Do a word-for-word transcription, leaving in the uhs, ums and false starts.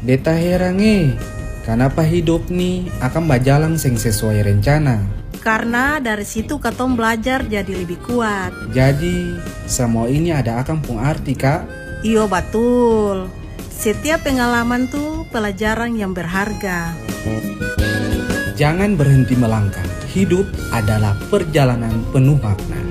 Beta heran eh, kenapa hidup nih akan berjalan sing sesuai rencana. Karena dari situ katong belajar jadi lebih kuat. Jadi semua ini ada akan pun arti kak? Iyo betul. Setiap pengalaman tuh pelajaran yang berharga. Jangan berhenti melangkah. Hidup adalah perjalanan penuh makna.